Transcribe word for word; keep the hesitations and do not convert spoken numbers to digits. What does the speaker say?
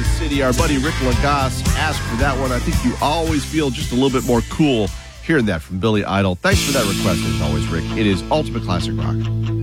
City. Our buddy Rick Lagasse asked for that one. I think you always feel just a little bit more cool hearing that from Billy Idol. Thanks for that request, as always, Rick. It is Ultimate Classic Rock.